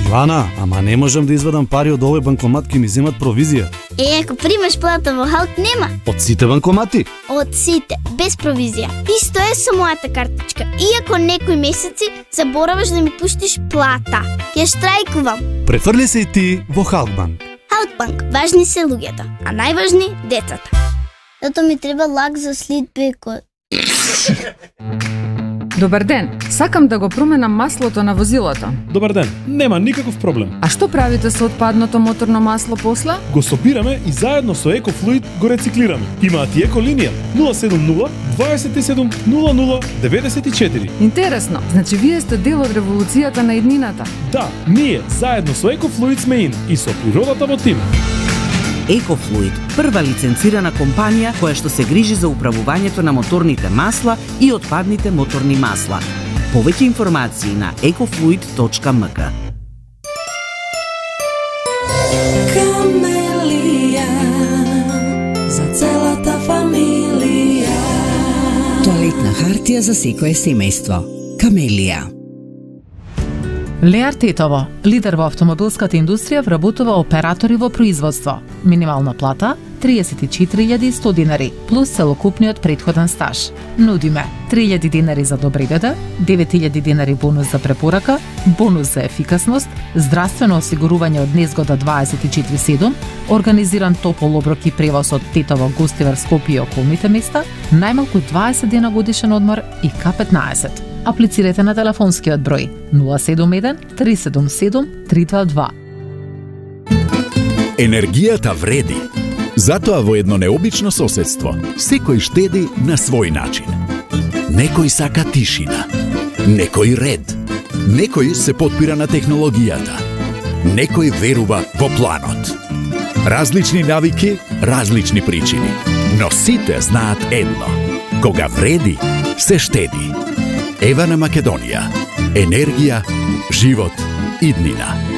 Ивана, ама не можам да извадам пари од овој банкомат, ки ми земат провизија. Ако примаш плата во Халк, нема. Од сите банкомати? Од сите, без провизија. Исто е со мојата картичка. Иако некои месеци забораваш да ми пуштиш плата, ќе штрајкувам. Префрли се и ти во Халкбанк. Халкбанк, важни се луѓето, а најважни децата. Зато ми треба лак за слитбекот. Добар ден, сакам да го променам маслото на возилото. Добар ден, нема никаков проблем. А што правите со отпадното моторно масло после? Го собираме и заедно со EcoFluid го рециклираме. Имаат и еко линија 070 27 00 94. Интересно, значи вие сте дел од револуцијата на иднината. Да, ние заедно со EcoFluid сме ин и со природата во тим. EcoFluid, прва лиценцирана компанија која што се грижи за управувањето на моторните масла и отпадните моторни масла. Повеќе информации на ecofluid.mk. Камелија за целата фамилија. Тоалетна хартија за секое семејство. Камелија. Леар Тетово, лидер во автомобилската индустрија, вработува оператори во производство. Минимална плата 34.100 динари, плюс целокупниот претходен стаж. Нудиме 3.000 динари за добри деда, 9.000 динари бонус за препорака, бонус за ефикасност, здравствено осигурување од незгода 24/7, организиран топол оброк и превоз од Тетово, Гостивар, Скопје и околните места, најмалку 20 дена годишен одмор и К15. Аплицирайте на телефонскиот број 071 377 322. Енергијата вреди. Затоа во едно необично соседство секој штеди на свој начин. Некој сака тишина, некој ред, некој се потпира на технологијата, некој верува во планот. Различни навики, различни причини, но сите знаат едно: кога вреди, се штеди. Ева на Македонија. Енергија, живот, иднина.